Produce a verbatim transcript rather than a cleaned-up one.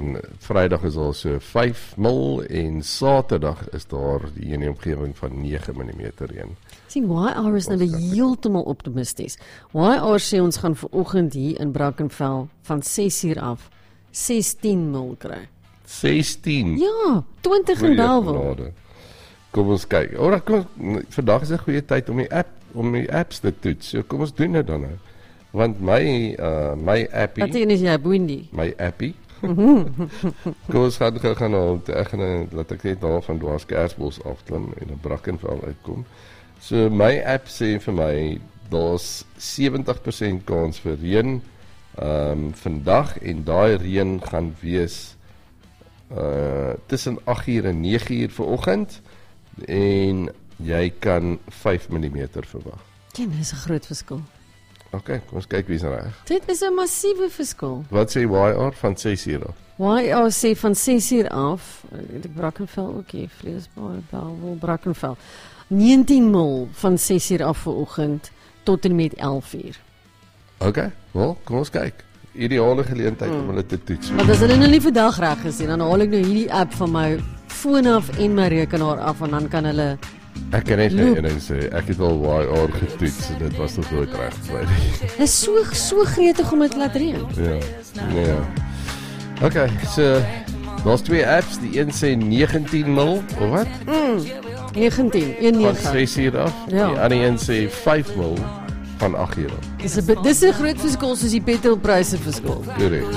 en Vrydag is daar so vyf mil en Saterdag is daar die in die omgewing van nege millimeter reën. Sien, Y R is nou heeltemal optimisties. Y R sê ons gaan vanoggend hier in Brackenfell van ses uur af sestien mil kry. sestien Ja, twintig in Bellville. Kom ons kyk. Ora, kom vandag is 'n goeie tyd om die app om die apps te toets. So kom ons doen dit dan nou. Want my uh my appie, Wat is jy boeindie? my appie. Kom ons gaan gou gaan nou ek gaan laat ek net daar van Dwarskersbos afklim en in Brackenfell uitkom. So my app sê vir my daar's sewentig persent kans vir reën um vandag en daai reën gaan wees uh tussen agt uur en nege uur vanoggend en jy kan vyf millimeter verwag. Ja, dit is 'n groot verskil. OK, kom ons kyk wie's reg. Dit is 'n massiewe verskil. Wat sê Y R van ses uur af? Y R sê van ses uur af, ek Brackenfell ook hier, Vleesbaai, Bellville, Brackenfell. negentien mil van ses uur af vanoggend tot en met elf uur. OK, wel, kom ons kyk. Ideale geleentheid mm. om hulle te toets. Want as hulle nou nie vandag reg gesien, dan haal ek nou hierdie app van my foon af en my rekenaar af en dan kan hulle Ek kan net een ding sê, ek het al Y R getoets en dit was nog nooit reg vir my. Dit is so so gretig om dit te laat reën. Ja. Ja. OK, so daar's twee apps, die een sê negentien mil of wat? Mm, negentien, een Van nege. ses uur af. Ja. Die ander een sê vyf mil van agt uur af. Dis 'n dis 'n groot verskil soos die petrolpryse verskil. Korrek.